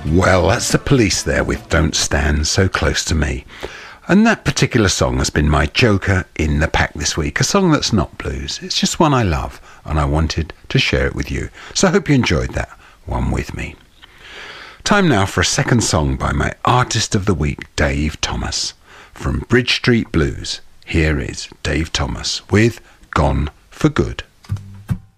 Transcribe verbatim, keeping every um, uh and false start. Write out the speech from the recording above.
Well, that's the Police there with Don't Stand So Close to Me. And that particular song has been my joker in the pack this week. A song that's not blues. It's just one I love and I wanted to share it with you. So I hope you enjoyed that one with me. Time now for a second song by my artist of the week, Dave Thomas. From Bridge Street Blues, here is Dave Thomas with Gone for Good.